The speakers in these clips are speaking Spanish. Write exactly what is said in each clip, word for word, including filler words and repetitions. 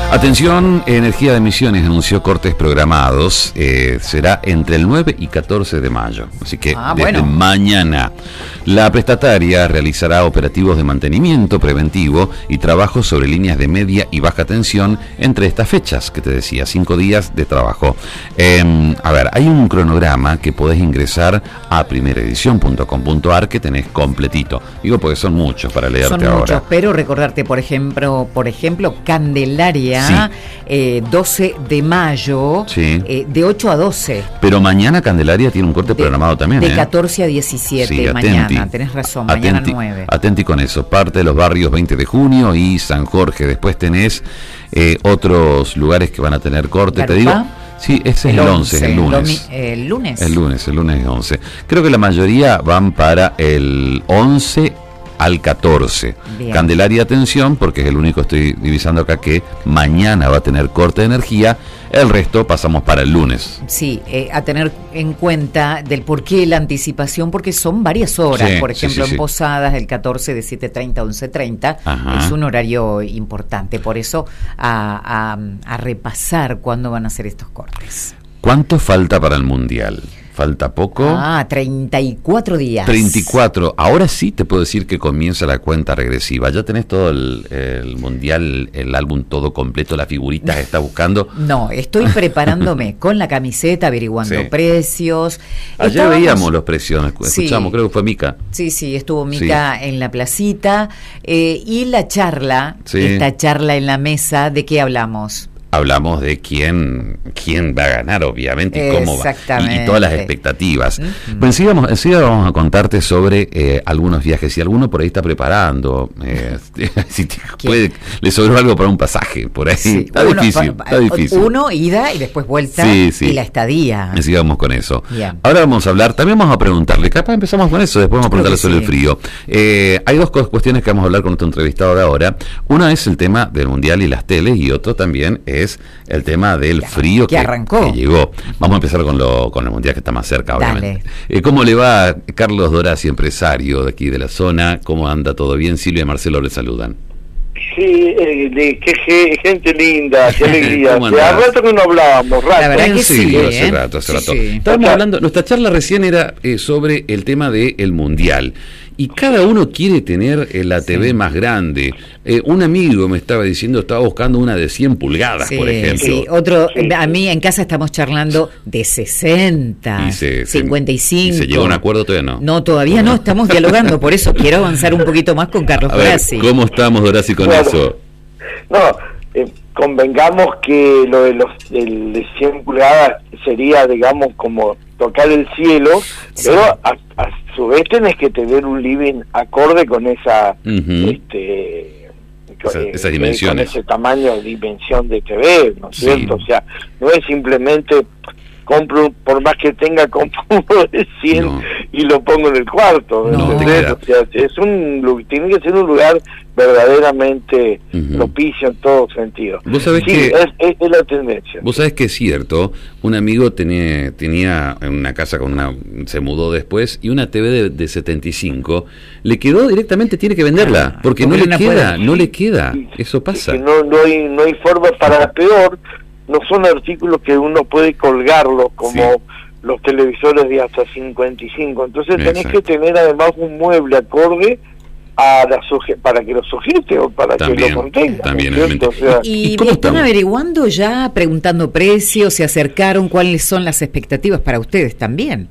Atención, Energía de Misiones anunció cortes programados, eh, será entre el nueve y catorce de mayo, así que ah, desde bueno. mañana. La prestataria realizará operativos de mantenimiento preventivo y trabajos sobre líneas de media y baja tensión entre estas fechas, que te decía, cinco días de trabajo. Eh, a ver, hay un cronograma que podés ingresar a primeraedición punto com punto ar que tenés completito. Digo porque son muchos para leerte son ahora. Muchos, pero recordarte, por ejemplo, por ejemplo, Candelaria, sí. eh, doce de mayo, sí. eh, de ocho a doce. Pero mañana Candelaria tiene un corte de, programado también. De ¿eh? catorce a diecisiete, sí, mañana, atenti. Tenés razón, atenti, mañana nueve. Atenti con eso, parte de los barrios veinte de junio y San Jorge. Después tenés eh, otros lugares que van a tener corte, ¿Garupa? Te digo. Sí, ese es el once, el lunes. El lunes. El lunes, el lunes es once. Creo que la mayoría van para el once al catorce. Bien. Candelaria, atención, porque es el único, estoy divisando acá, que mañana va a tener corte de energía. El resto pasamos para el lunes. Sí, eh, a tener en cuenta del por qué la anticipación, porque son varias horas. Sí, por ejemplo, sí, sí, en sí. Posadas, el catorce de siete treinta a once treinta, es un horario importante. Por eso, a, a, a repasar cuándo van a ser estos cortes. ¿Cuánto falta para el Mundial? ¿Falta poco? Ah, treinta y cuatro días. treinta y cuatro. Ahora sí te puedo decir que comienza la cuenta regresiva. ¿Ya tenés todo el, el Mundial, el álbum todo completo, las figuritas que estás buscando? No, estoy preparándome con la camiseta, averiguando sí. precios. Ayer Estábamos... veíamos los precios, escuchamos, sí. creo que fue Mica. Sí, sí, estuvo Mica sí. en la placita. Eh, y la charla, sí. esta charla en la mesa, ¿de qué hablamos? Hablamos de quién quién va a ganar, obviamente, y cómo va, y, y todas las expectativas. Uh-huh. Pues enseguida vamos, enseguida vamos a contarte sobre eh, algunos viajes. Si alguno por ahí está preparando, eh, si te puede, le sobró algo para un pasaje, por ahí. Sí, está, uno, difícil, pa, está difícil. Uno, ida y después vuelta sí, sí. y la estadía. Enseguida vamos con eso. Yeah. Ahora vamos a hablar, también vamos a preguntarle, capaz empezamos con eso, después vamos a preguntarle sobre sí. el frío. Eh, hay dos cuestiones que vamos a hablar con nuestro entrevistado de ahora. Una es el tema del Mundial y las teles, y otro también es el tema del que, frío que, que, arrancó. que llegó. Vamos a empezar con lo con el Mundial, que está más cerca, obviamente. Eh, ¿Cómo le va Carlos Dorazzi, empresario de aquí de la zona? ¿Cómo anda? ¿Todo bien? Silvia y Marcelo le saludan. Sí, eh, de, qué gente linda, qué alegría. Hace rato que no hablábamos, rato. La verdad que sí, sí, ¿eh? hace rato, hace sí, rato. Sí. Estábamos hablando, nuestra charla recién era eh, sobre el tema del Mundial. Y cada uno quiere tener eh, la T V sí. más grande. Eh, un amigo me estaba diciendo, estaba buscando una de cien pulgadas, sí, por ejemplo. Sí, otro, sí. a mí en casa estamos charlando de sesenta, y se, cincuenta y cinco. ¿Y se llegó a un acuerdo todavía no? No, todavía no, estamos dialogando, por eso quiero avanzar un poquito más con Carlos Dorazzi. ¿Cómo estamos, Dorazzi, con bueno, eso? No, eh, convengamos que lo de los el de cien pulgadas sería, digamos, como tocar el cielo, sí. pero a, a su vez tenés que tener un living acorde con esa uh-huh. este esa, eh, esas dimensiones, con ese tamaño, dimensión de T V, ¿no es sí. cierto? O sea, no es simplemente compro, por más que tenga, compro uno de cien no. y lo pongo en el cuarto, no, o sea, es un tiene que ser un lugar verdaderamente uh-huh. propicio en todo sentido. ¿Vos sabés sí, que, es, es, es la tendencia. Vos sabés que es cierto, un amigo tenía, tenía una casa con una, se mudó después, y una T V de, de setenta y cinco, le quedó directamente, tiene que venderla, ah, porque no le queda, puede, no sí, le queda, sí, eso pasa. Que no, no hay, no hay forma, para la peor, no son artículos que uno puede colgarlos como sí. los televisores de hasta cincuenta y cinco, entonces Exacto. tenés que tener además un mueble acorde a la suje- para que lo sujete o para también, que lo contenga. También, o sea, ¿Y, ¿Y cómo están estamos? averiguando ya, preguntando precios, se acercaron, cuáles son las expectativas para ustedes también?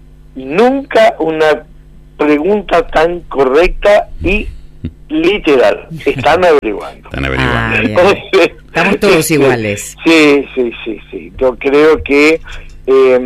Nunca una pregunta tan correcta y literal. Están averiguando. Están averiguando. Ah, estamos todos iguales. Sí, sí, sí, sí. Yo creo que eh,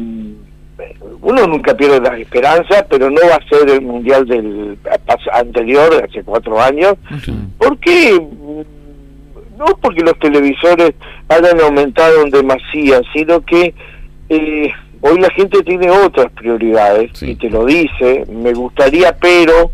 uno nunca pierde las esperanzas, pero no va a ser el mundial del anterior, de hace cuatro años, uh-huh. porque no porque los televisores hayan aumentado en demasía, sino que eh, hoy la gente tiene otras prioridades, sí. y te lo dice, me gustaría, pero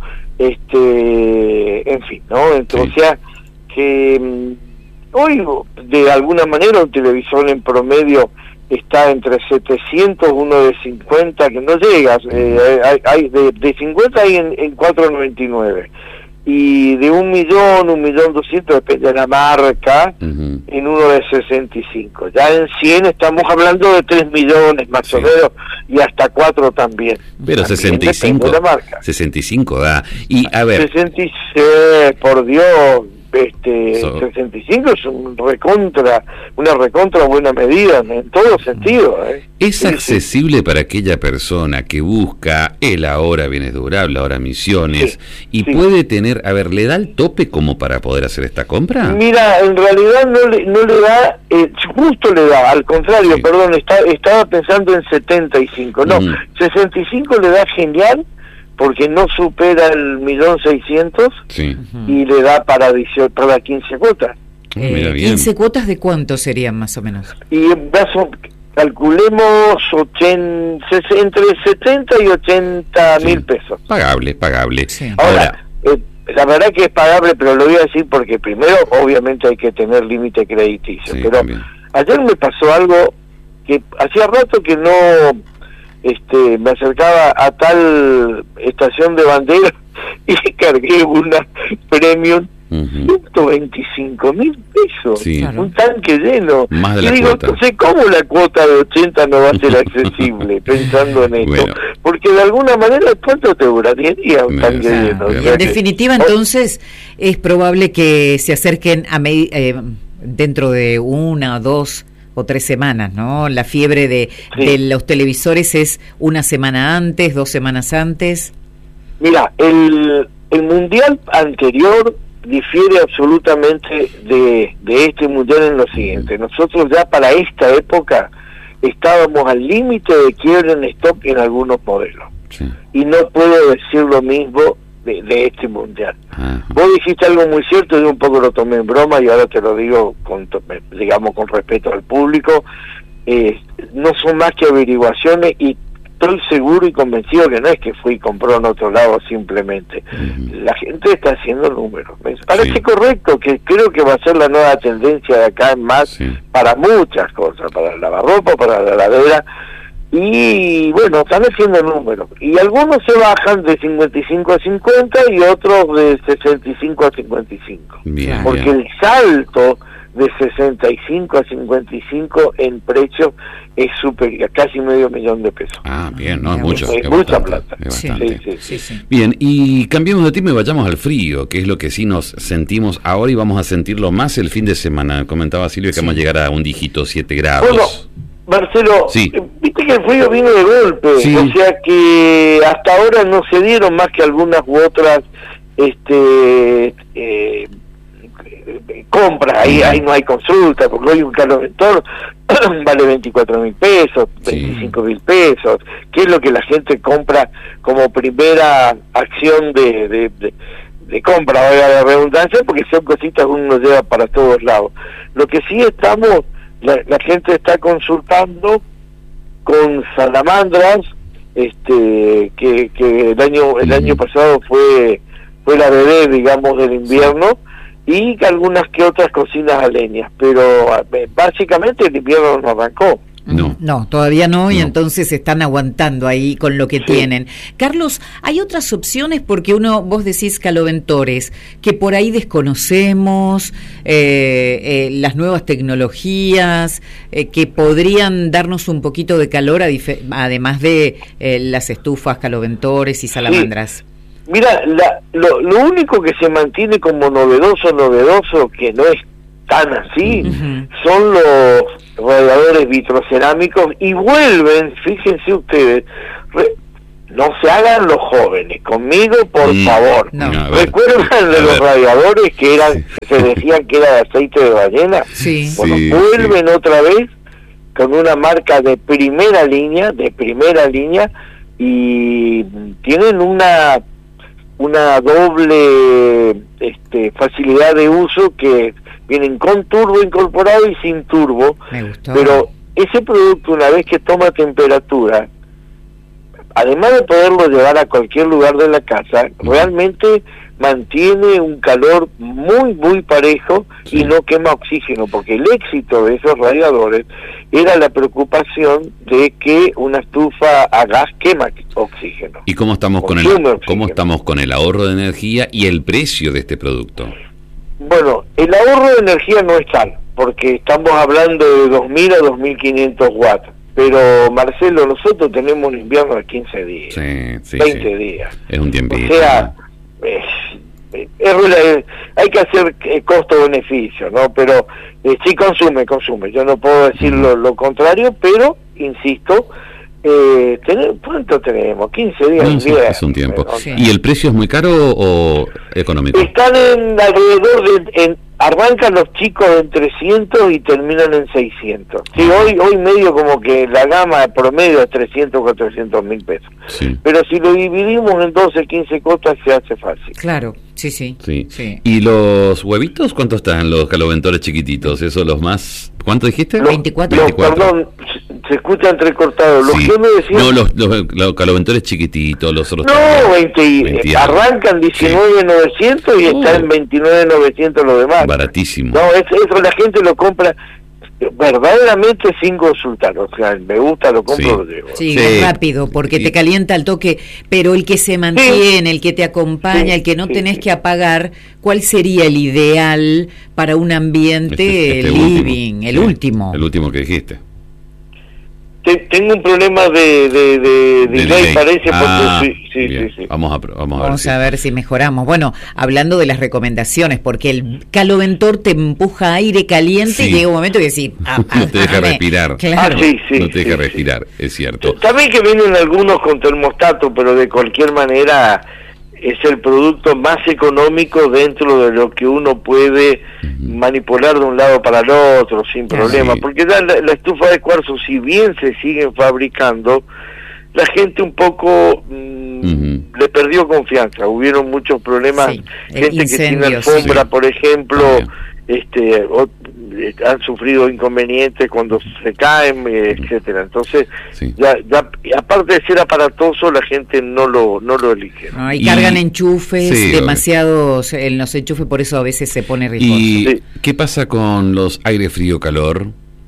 este en fin, ¿no? Entonces, sí. o sea, que um, hoy de alguna manera un televisor en promedio está entre setecientos, uno de cincuenta, que no llega, eh, hay, hay de, de cincuenta hay en, en cuatrocientos noventa y nueve, y de un millón, un millón doscientos, depende de la marca, uh-huh. en uno de sesenta y cinco. Ya en cien estamos hablando de tres millones más sí. o menos, y hasta cuatro también. Pero también sesenta y cinco, de la marca. sesenta y cinco da. Y a ver... sesenta y seis, por Dios... Este, so, sesenta y cinco es un recontra, una recontra buena medida en todo sentido. ¿eh? ¿Es sí, accesible sí. para aquella persona que busca el ahora bienes durables, ahora misiones, sí, y sí. puede tener, a ver, ¿le da el tope como para poder hacer esta compra? Mira, en realidad no le, no le da, eh, justo le da, al contrario, sí. perdón, está, estaba pensando en setenta y cinco, no, mm. sesenta y cinco le da genial, porque no supera el millón seiscientos sí. y le da para dieciocho, para quince cuotas. Eh, ¿quince cuotas de cuánto serían más o menos? Y eso, calculemos ochenta, entre setenta y ochenta sí. mil pesos. Pagable, pagable. Sí. Ahora, Ahora eh, la verdad que es pagable, pero lo voy a decir porque primero, obviamente hay que tener límite crediticio. Sí, pero también. Ayer me pasó algo que hacía rato que no... Este, me acercaba a tal estación de bandera y cargué una Premium uh-huh. ciento veinticinco mil pesos, sí. claro. un tanque lleno. Más de y la digo, cuota. entonces, ¿cómo la cuota de ochenta no va a ser accesible? Pensando en esto. Bueno. Porque de alguna manera, ¿cuánto te duraría un tanque ah, lleno? O sea, en definitiva, que, entonces, es probable que se acerquen a me, eh, dentro de una o dos o tres semanas, ¿no? La fiebre de, sí. de los televisores es una semana antes, dos semanas antes. Mira, el, el mundial anterior difiere absolutamente de, de este mundial en lo siguiente. Nosotros ya para esta época estábamos al límite de quiebre en stock en algunos modelos. Sí. Y no puedo decir lo mismo de, de este mundial. Ajá. Vos dijiste algo muy cierto, yo un poco lo tomé en broma y ahora te lo digo con, digamos, con respeto al público. Eh, no son más que averiguaciones y estoy seguro y convencido que no es que fui y compró en otro lado simplemente. Uh-huh. La gente está haciendo números. Me parece sí. correcto, que creo que va a ser la nueva tendencia de acá en más sí. para muchas cosas, para el lavarropa, para la heladera. Y bueno, están haciendo números. Y algunos se bajan de cincuenta y cinco a cincuenta y otros de sesenta y cinco a cincuenta y cinco. Bien, porque bien. El salto de sesenta y cinco a cincuenta y cinco en precio es superior, casi medio millón de pesos. Ah, bien, no es mucho. Es mucha plata. Es bastante. Sí, sí, sí, sí. Bien, y cambiemos de tema y vayamos al frío, que es lo que sí nos sentimos ahora y vamos a sentirlo más el fin de semana. Comentaba Silvia que sí. vamos a llegar a un dígito siete grados. Bueno, Marcelo, sí. viste que el frío vino de golpe, sí. o sea que hasta ahora no se dieron más que algunas u otras este eh, compras, ahí, ahí no hay consulta, porque hoy un caloventor vale veinticuatro mil pesos, veinticinco mil sí. pesos, que es lo que la gente compra como primera acción de, de, de, de compra, vaya la redundancia, porque son cositas que uno lleva para todos lados. Lo que sí estamos, la, la gente está consultando con salamandras, este que, que el año el año pasado fue fue la bebé, digamos, del invierno, y algunas que otras cocinas a leña, pero básicamente el invierno no arrancó. No, no, todavía no, y no. entonces están aguantando ahí con lo que sí. tienen. Carlos, ¿hay otras opciones? Porque uno, vos decís caloventores, que por ahí desconocemos, eh, eh, las nuevas tecnologías, eh, que podrían darnos un poquito de calor, además de eh, las estufas, caloventores y salamandras. Sí. Mira, la, lo, lo único que se mantiene como novedoso, novedoso, que no es tan así, uh-huh. son los radiadores vitrocerámicos, y vuelven, fíjense ustedes, re, no se hagan los jóvenes, conmigo por mm, favor, no. ¿recuerdan de los radiadores que eran, sí. se decían que era de aceite de ballena? Sí. Bueno, sí, vuelven sí. otra vez con una marca de primera línea, de primera línea, y tienen una una doble este, facilidad de uso, que vienen con turbo incorporado y sin turbo. Me gustó. Pero ese producto, una vez que toma temperatura, además de poderlo llevar a cualquier lugar de la casa, mm. realmente mantiene un calor muy, muy parejo sí. y no quema oxígeno, porque el éxito de esos radiadores era la preocupación de que una estufa a gas quema oxígeno. ¿Y cómo estamos con el oxígeno. cómo estamos con el ahorro de energía y el precio de este producto? Bueno, el ahorro de energía no es tal, porque estamos hablando de dos mil a dos mil quinientos watts. Pero, Marcelo, nosotros tenemos un invierno de quince días, sí, sí, veinte sí. días. Es un tiempito. O sea, es, es, es, hay que hacer costo-beneficio, ¿no? Pero eh, sí consume, consume. Yo no puedo decir uh-huh. lo, lo contrario, pero, insisto, eh, tener, ¿cuánto tenemos? quince días. No, sí, es un tiempo. Pero, sí. ¿Y el precio es muy caro o económico? Están en alrededor de... En, arrancan los chicos en trescientos y terminan en seiscientos. Sí, hoy hoy medio como que la gama promedio es trescientos, cuatrocientos mil pesos. Sí. Pero si lo dividimos en doce, quince costas se hace fácil. Claro, sí, sí. Sí. sí. ¿Y los huevitos cuánto están los caloventores chiquititos? ¿Esos los más? ¿Cuánto dijiste? Los, veinticuatro. Los, perdón, se escucha entrecortado. Los sí. que me decían... No, los, los, los caloventores chiquititos, los otros... No, veinte, veinte arrancan diecinueve mil novecientos sí. y oh. están en veintinueve mil novecientos los demás. Baratísimo. No, es, eso la gente lo compra verdaderamente sin consultar, o sea, me gusta, lo compro, sí. lo llevo. Sí, sí, rápido, porque sí. te calienta al toque, pero el que se mantiene, sí. el que te acompaña, sí. el que no sí, tenés sí. que apagar, ¿cuál sería el ideal para un ambiente este, este living? Último. El sí. último. El último que dijiste. Tengo un problema de de, de, de delay, parece, ah, porque sí, sí, sí, sí. Vamos a, vamos a ver, vamos si. a ver si mejoramos. Bueno, hablando de las recomendaciones, porque el caloventor te empuja aire caliente sí. y llega un momento que sí, ah, ah, no te deja ah, respirar. Claro. Ah, sí, sí, no te deja sí, respirar, sí. es cierto. También que vienen algunos con termostato, pero de cualquier manera es el producto más económico dentro de lo que uno puede uh-huh. manipular de un lado para el otro sin problema, sí. porque ya la, la estufa de cuarzo, si bien se siguen fabricando, la gente un poco mmm, uh-huh. le perdió confianza, hubieron muchos problemas, sí. gente que tiene alfombra, sí. por ejemplo, uh-huh. este o, han sufrido inconvenientes cuando se caen, etcétera. Entonces, sí. ya, ya aparte de ser aparatoso, la gente no lo no lo elige. ¿no? Ah, y, y cargan enchufes, sí, demasiados en los enchufes, por eso a veces se pone riesgoso. ¿Y sí. qué pasa con los aire frío calor?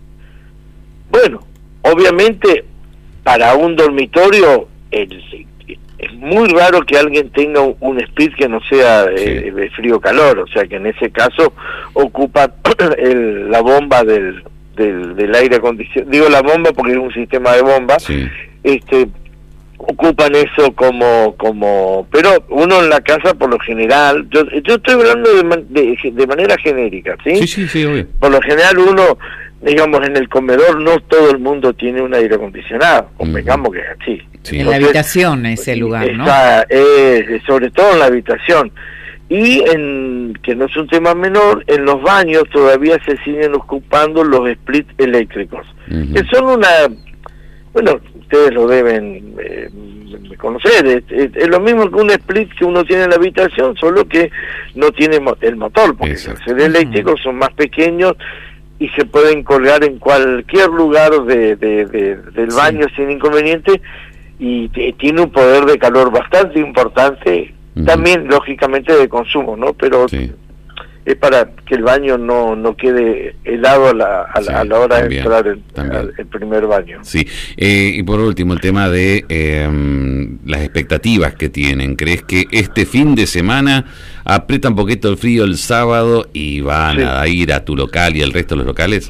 Bueno, obviamente para un dormitorio el es muy raro que alguien tenga un, un split que no sea de, sí. de frío-calor, o sea que en ese caso ocupa el, la bomba del, del, del aire acondicionado, digo la bomba porque es un sistema de bomba, sí. este ocupan eso como, como pero uno en la casa por lo general, yo, yo estoy hablando de, de, de manera genérica, ¿sí? Sí, sí, sí, obvio. Por lo general uno, digamos, en el comedor no todo el mundo tiene un aire acondicionado, convengamos uh-huh. que es así. Sí. En la habitación es el lugar, ¿no? Está, eh, sobre todo en la habitación. Y, en que no es un tema menor, en los baños todavía se siguen ocupando los splits eléctricos, uh-huh. que son una... Bueno, ustedes lo deben eh, conocer, es, es, es lo mismo que un split que uno tiene en la habitación, solo que no tiene mo- el motor, porque Exacto. los eléctricos uh-huh. son más pequeños y se pueden colgar en cualquier lugar de, de, de, del sí. baño sin inconveniente, y t- tiene un poder de calor bastante importante, uh-huh. también lógicamente de consumo, ¿no? Pero sí. es para que el baño no no quede helado a la, a la, sí, a la hora también, de entrar el, el primer baño. Sí, eh, y por último el tema de eh, las expectativas que tienen. ¿Crees que este fin de semana aprieta un poquito el frío el sábado y van sí. a ir a tu local y al resto de los locales?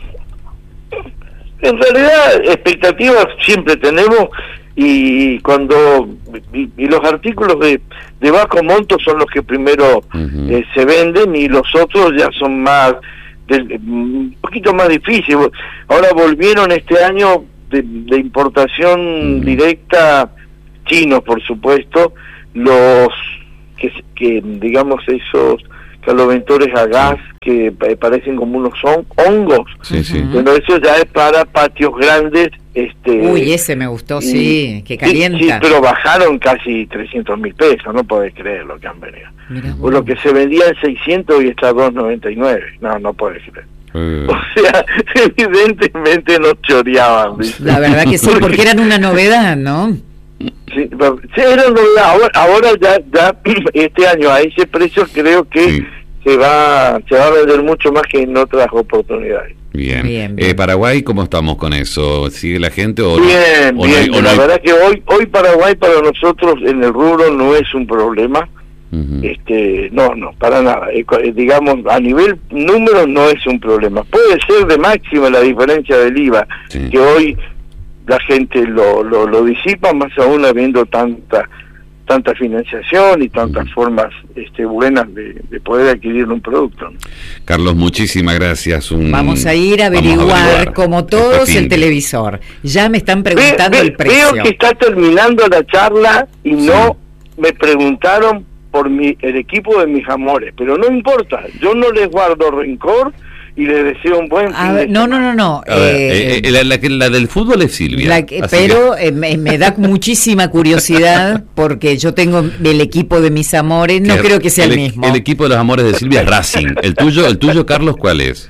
En realidad expectativas siempre tenemos, y cuando y, y los artículos de, de bajo monto son los que primero uh-huh. eh, se venden, y los otros ya son más de, un poquito más difíciles. Ahora volvieron este año de, de importación uh-huh. directa, chinos por supuesto, los que, que digamos esos caloventores a gas que parecen como unos hon- hongos, sí, sí. pero eso ya es para patios grandes. Este, Uy, ese me gustó, y, sí, que calienta. Sí, sí, pero bajaron casi trescientos mil pesos, no podés creer lo que han venido. Mirá, o lo que se vendía en seiscientos y está a dos noventa y nueve, no, no podés creer. Uh. O sea, evidentemente nos choreaban, ¿viste? La verdad que sí, porque eran una novedad, ¿no? Sí, sí, era novedad. Ahora, ahora ya, ya este año a ese precio creo que sí. se va se va a vender mucho más que en otras oportunidades. Bien. bien, bien. Eh, Paraguay, ¿cómo estamos con eso? ¿Sigue la gente o bien, no? O bien. No hay, o la no hay... verdad que hoy hoy Paraguay para nosotros en el rubro no es un problema. Uh-huh. Este, no, no, para nada. Eh, digamos, a nivel número no es un problema. Puede ser de máxima la diferencia del I V A, sí. que hoy la gente lo, lo, lo disipa, más aún habiendo tanta tanta financiación y tantas uh-huh. formas este, buenas de, de poder adquirir un producto. Carlos, muchísimas gracias. Un... Vamos a ir a averiguar, a averiguar como todos, el televisor. Ya me están preguntando ve, ve, el precio. Veo que está terminando la charla y sí. no me preguntaron por mi, el equipo de mis amores, pero no importa, yo no les guardo rencor y les deseo un buen fin ver, de no, no, no, no, a ver, eh, eh, la, la, la del fútbol es Silvia. La que, pero que... eh, me, me da muchísima curiosidad porque yo tengo el equipo de mis amores, no creo que sea el, el mismo. El equipo de los amores de Silvia es Racing. El tuyo, el tuyo, Carlos, ¿cuál es?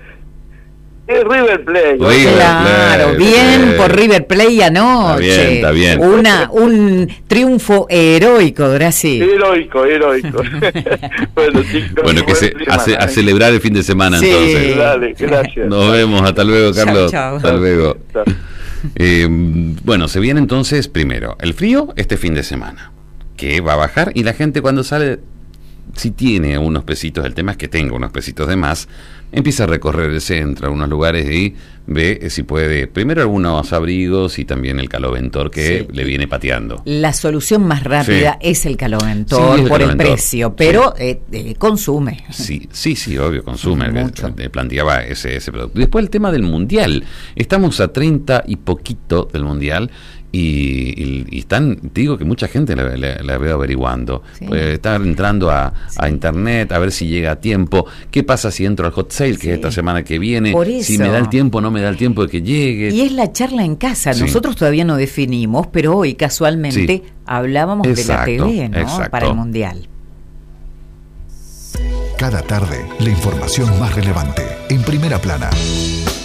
Es River Plate. River claro, Play, bien Play. Por River Plate anoche. Está bien, está bien. Una, un triunfo heroico, Graci. Heroico, heroico. bueno, chicos, bueno, que se, a, ce, a celebrar el fin de semana sí. entonces. Dale, gracias. Nos vemos, hasta luego, Carlos. Chau, chau. Hasta luego. Chau. Eh, bueno, se viene entonces primero el frío este fin de semana, que va a bajar y la gente cuando sale, si tiene unos pesitos, el tema es que tenga unos pesitos de más, empieza a recorrer el centro, algunos lugares y ve si puede, primero algunos abrigos y también el caloventor que sí. le viene pateando. La solución más rápida sí. es el caloventor sí, el por caloventor. El precio, pero sí. eh, eh, consume. Sí, sí, sí, obvio, consume. Eh, planteaba ese, ese producto. Después el tema del mundial. Estamos a treinta y poquito del mundial. Y, y, y están, te digo que mucha gente la, la, la veo averiguando, sí. pues están entrando a, sí. a internet a ver si llega a tiempo, qué pasa si entro al hot sale, sí. que es esta semana que viene, si me da el tiempo, no me da el tiempo de que llegue. Y es la charla en casa, sí. nosotros todavía no definimos, pero hoy casualmente sí. hablábamos exacto, de la T V, ¿no? Exacto. Para el Mundial. Cada tarde, la información más relevante, en Primera Plana.